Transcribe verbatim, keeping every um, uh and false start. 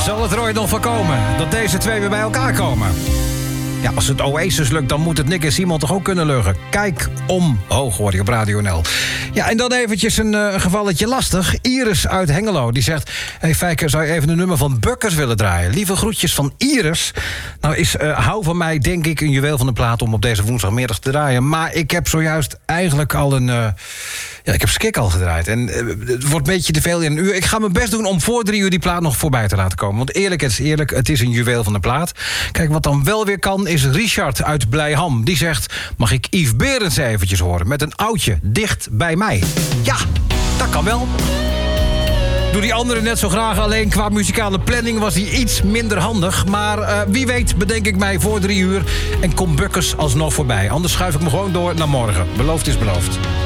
Zal het er ooit nog voorkomen dat deze twee weer bij elkaar komen? Ja, als het Oasis lukt, dan moet het Nick en Simon toch ook kunnen lukken. Kijk omhoog, hoor je op Radio N L. Ja, en dan eventjes een uh, gevalletje lastig. Iris uit Hengelo, die zegt... Hey Fijke, zou je even een nummer van Bukkers willen draaien? Lieve groetjes van Iris. Nou is uh, Hou van mij, denk ik, een juweel van de plaat... om op deze woensdagmiddag te draaien. Maar ik heb zojuist eigenlijk al een... Uh, ja, ik heb Skik al gedraaid. En uh, het wordt een beetje te veel in een uur. Ik ga mijn best doen om voor drie uur die plaat nog voorbij te laten komen. Want eerlijk, het is eerlijk, het is een juweel van de plaat. Kijk, wat dan wel weer kan, is Richard uit Blijham. Die zegt, mag ik Yves Berends eventjes horen... met een oudje, dicht bij mij. Ja, dat kan wel. Doe die andere net zo graag, alleen qua muzikale planning was die iets minder handig. Maar uh, wie weet bedenk ik mij voor drie uur en komt Bukkers alsnog voorbij. Anders schuif ik me gewoon door naar morgen. Beloofd is beloofd.